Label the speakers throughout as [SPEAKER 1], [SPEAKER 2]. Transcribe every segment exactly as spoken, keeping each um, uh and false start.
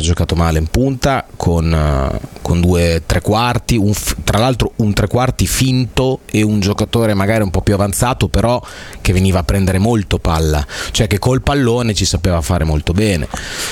[SPEAKER 1] giocato male in punta con, uh, con due tre quarti, un, tra l'altro un tre quarti finto e un giocatore magari un po' più avanzato, però che veniva a prendere molto palla, cioè che col pallone ci sapeva fare molto bene.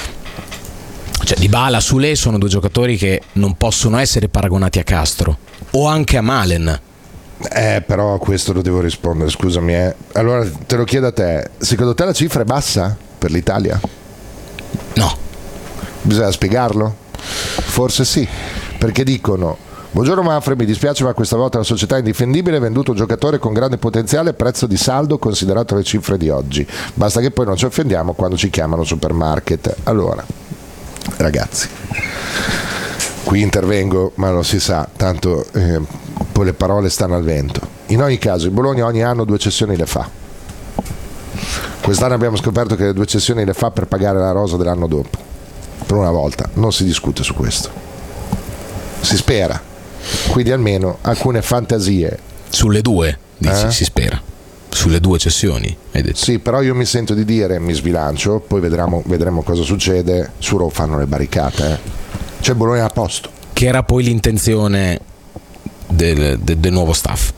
[SPEAKER 1] Cioè Dybala, Soulé sono due giocatori che non possono essere paragonati a Castro o anche a Malen.
[SPEAKER 2] Eh, però a questo lo devo rispondere, scusami. Eh. Allora te lo chiedo a te, secondo te la cifra è bassa per l'Italia?
[SPEAKER 1] No.
[SPEAKER 2] Bisogna spiegarlo? Forse sì, perché dicono: buongiorno Manfred, mi dispiace ma questa volta la società è indifendibile, ha venduto un giocatore con grande potenziale a prezzo di saldo considerato le cifre di oggi, basta che poi non ci offendiamo quando ci chiamano supermarket. Allora ragazzi, qui intervengo ma non si sa, tanto eh, poi le parole stanno al vento. In ogni caso il Bologna ogni anno due cessioni le fa. Quest'anno abbiamo scoperto che le due cessioni le fa per pagare la rosa dell'anno dopo. Per una volta non si discute su questo, si spera, quindi almeno alcune fantasie
[SPEAKER 1] sulle due dici,
[SPEAKER 2] eh? Si
[SPEAKER 1] spera sulle due cessioni, hai detto.
[SPEAKER 2] Sì, però io mi sento di dire, mi sbilancio, poi vedremo, vedremo cosa succede. Su Roma fanno le barricate, eh? Cioè Bologna a posto,
[SPEAKER 1] che era poi l'intenzione del, del, del nuovo staff.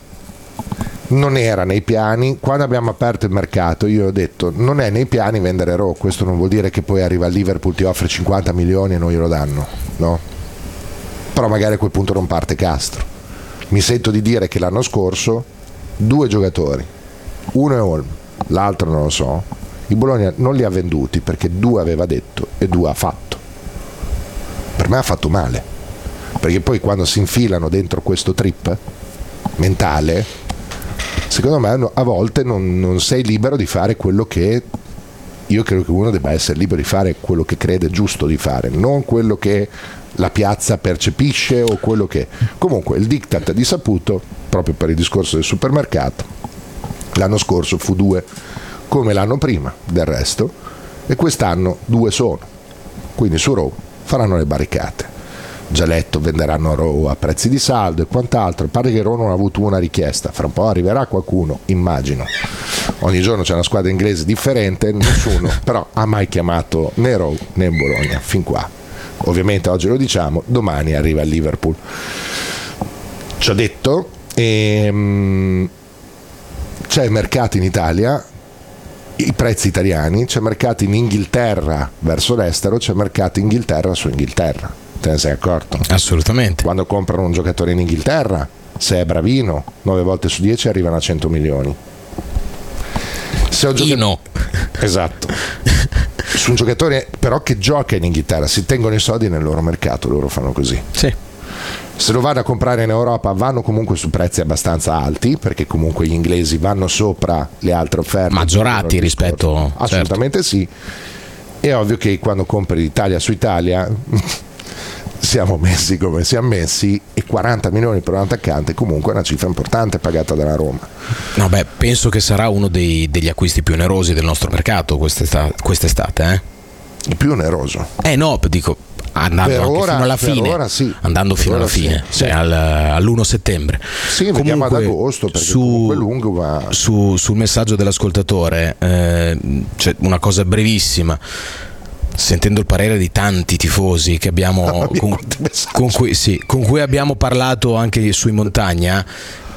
[SPEAKER 2] Non era nei piani. Quando abbiamo aperto il mercato io ho detto non è nei piani vendere Raw. Questo non vuol dire che poi arriva il Liverpool, ti offre cinquanta milioni e non glielo danno, no? Però magari a quel punto non parte Castro. Mi sento di dire che l'anno scorso due giocatori, uno è Olm, l'altro non lo so, il Bologna non li ha venduti perché due aveva detto e due ha fatto. Per me ha fatto male, perché poi quando si infilano dentro questo trip mentale, secondo me a volte non, non sei libero di fare quello che io credo che uno debba essere libero di fare, quello che crede giusto di fare, non quello che la piazza percepisce o quello che comunque il diktat di Saputo, proprio per il discorso del supermercato, l'anno scorso fu due come l'anno prima del resto e quest'anno due sono, quindi su Roma faranno le barricate. Già letto, venderanno Raw a prezzi di saldo e quant'altro. Pare che Raw non ha avuto una richiesta, fra un po' arriverà qualcuno, immagino. Ogni giorno c'è una squadra inglese differente, nessuno però ha mai chiamato né Raw né Bologna fin qua. Ovviamente oggi lo diciamo, domani arriva il Liverpool. Ci ho detto, ehm, c'è mercato in Italia, i prezzi italiani, c'è mercato in Inghilterra verso l'estero, c'è mercato in Inghilterra su Inghilterra. Te ne sei accorto?
[SPEAKER 1] Assolutamente.
[SPEAKER 2] Quando comprano un giocatore in Inghilterra, se è bravino, nove volte su dieci arrivano a cento milioni. Se ho giocato...
[SPEAKER 1] Ino.
[SPEAKER 2] Esatto. Su un giocatore però che gioca in Inghilterra, si tengono i soldi nel loro mercato, loro fanno così.
[SPEAKER 1] Sì.
[SPEAKER 2] Se lo vanno a comprare in Europa vanno comunque su prezzi abbastanza alti, perché comunque gli inglesi vanno sopra le altre offerte.
[SPEAKER 1] Maggiorati rispetto...
[SPEAKER 2] Assolutamente certo. Sì. È ovvio che quando compri Italia su Italia... siamo messi come siamo messi e quaranta milioni per un attaccante comunque è una cifra importante pagata dalla Roma.
[SPEAKER 1] No, beh, penso che sarà uno dei, degli acquisti più onerosi del nostro mercato quest'estate, quest'estate eh?
[SPEAKER 2] Il più oneroso?
[SPEAKER 1] Eh no, dico andando
[SPEAKER 2] per
[SPEAKER 1] anche
[SPEAKER 2] ora,
[SPEAKER 1] fino alla fine,
[SPEAKER 2] ora sì.
[SPEAKER 1] andando
[SPEAKER 2] per
[SPEAKER 1] fino alla fine, sì. Cioè al, all'primo settembre.
[SPEAKER 2] Sì, comunque, vediamo ad agosto perché
[SPEAKER 1] su,
[SPEAKER 2] comunque è lungo, ma...
[SPEAKER 1] su, sul messaggio dell'ascoltatore eh, c'è una cosa brevissima. Sentendo il parere di tanti tifosi che abbiamo
[SPEAKER 2] oh,
[SPEAKER 1] con, con, cui, sì, con cui abbiamo parlato anche sui Montagna,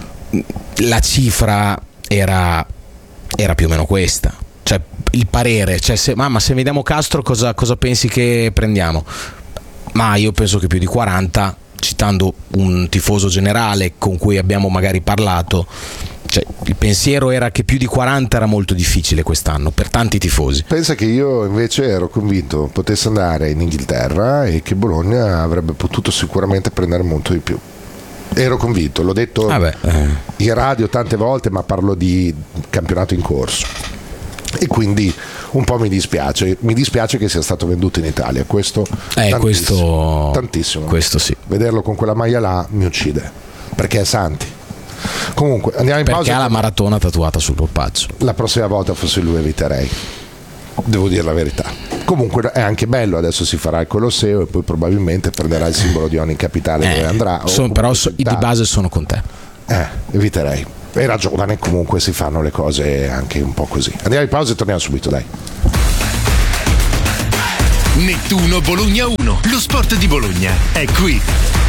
[SPEAKER 1] la cifra era, era più o meno questa, cioè il parere, cioè se, ma, ma se vediamo Castro cosa, cosa pensi che prendiamo? Ma io penso che più di quaranta, citando un tifoso generale con cui abbiamo magari parlato, cioè, il pensiero era che più di quaranta era molto difficile quest'anno per tanti tifosi.
[SPEAKER 2] Pensa che io invece ero convinto potesse andare in Inghilterra e che Bologna avrebbe potuto sicuramente prendere molto di più. Ero convinto, l'ho detto
[SPEAKER 1] ah beh, eh.
[SPEAKER 2] in radio tante volte, ma parlo di campionato in corso e quindi un po' mi dispiace mi dispiace che sia stato venduto in Italia, questo
[SPEAKER 1] eh,
[SPEAKER 2] tantissimo,
[SPEAKER 1] questo
[SPEAKER 2] tantissimo.
[SPEAKER 1] Questo sì,
[SPEAKER 2] vederlo con quella maglia là mi uccide perché è Santi. Comunque andiamo in
[SPEAKER 1] perché
[SPEAKER 2] pausa.
[SPEAKER 1] Ha la maratona tatuata sul polpaccio.
[SPEAKER 2] La prossima volta fossi lui eviterei, devo dire la verità. Comunque è anche bello, adesso si farà il Colosseo e poi probabilmente prenderà il simbolo di ogni capitale eh, dove andrà.
[SPEAKER 1] Son, però so, di base sono con te.
[SPEAKER 2] Eh, eviterei. Era giovane, comunque si fanno le cose anche un po' così. Andiamo in pausa e torniamo subito, dai.
[SPEAKER 3] Nettuno Bologna uno. Lo sport di Bologna è qui.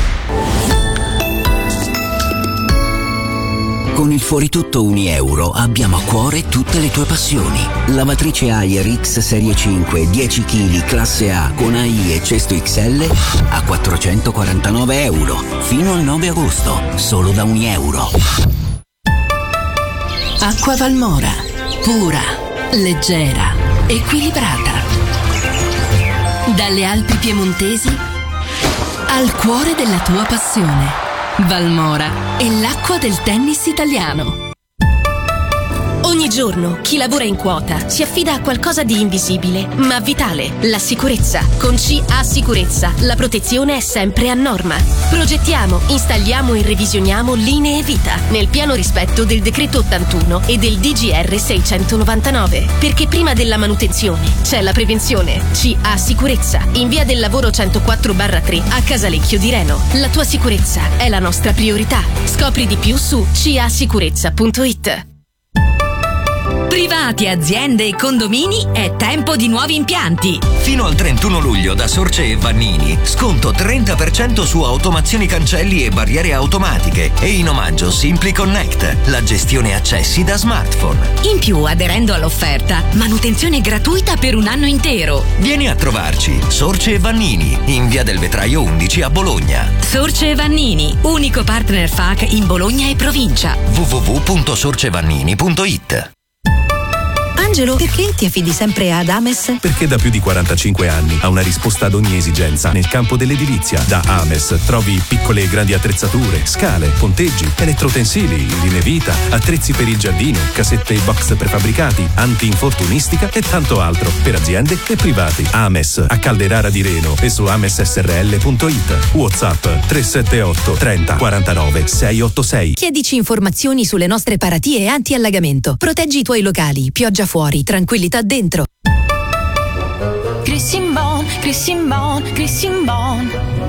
[SPEAKER 4] Con il Fuoritutto Unieuro abbiamo a cuore tutte le tue passioni. Lavatrice Haier X Serie cinque dieci chili classe A con A I e cesto X L a quattrocentoquarantanove euro fino al nove agosto, solo da Unieuro.
[SPEAKER 5] Acqua Valmora, pura, leggera, equilibrata. Dalle Alpi piemontesi al cuore della tua passione. Valmora è l'acqua del tennis italiano.
[SPEAKER 6] Ogni giorno chi lavora in quota si affida a qualcosa di invisibile ma vitale, la sicurezza. Con C A Sicurezza la protezione è sempre a norma. Progettiamo, installiamo e revisioniamo linee vita nel pieno rispetto del decreto ottantuno e del D G R seicentonovantanove, perché prima della manutenzione c'è la prevenzione. C A Sicurezza in via del lavoro centoquattro barra tre a Casalecchio di Reno. La tua sicurezza è la nostra priorità. Scopri di più su c a sicurezza punto i t.
[SPEAKER 7] Privati, aziende e condomini, è tempo di nuovi impianti.
[SPEAKER 8] Fino al trentuno luglio da Sorce e Vannini, sconto trenta per cento su automazioni cancelli e barriere automatiche e in omaggio Simply Connect, la gestione accessi da smartphone.
[SPEAKER 7] In più, aderendo all'offerta, manutenzione gratuita per un anno intero.
[SPEAKER 8] Vieni a trovarci, Sorce e Vannini, in via del Vetraio undici a Bologna.
[SPEAKER 7] Sorce e Vannini, unico partner F A C in Bologna e provincia.
[SPEAKER 8] w w w punto sorcevannini punto i t.
[SPEAKER 9] Angelo, perché ti affidi sempre ad Ames?
[SPEAKER 10] Perché da più di quarantacinque anni ha una risposta ad ogni esigenza nel campo dell'edilizia. Da Ames trovi piccole e grandi attrezzature, scale, ponteggi, elettrotensili, linee vita, attrezzi per il giardino, casette e box prefabbricati, anti-infortunistica e tanto altro per aziende e privati. Ames a Calderara di Reno e su ames s r l punto i t. WhatsApp tre sette otto trenta quarantanove seicentottantasei.
[SPEAKER 9] Chiedici informazioni sulle nostre paratie anti-allagamento. Proteggi i tuoi locali, pioggia fuori, tranquillità dentro.
[SPEAKER 11] Christian Bon, Christian Bon, Christian Bon.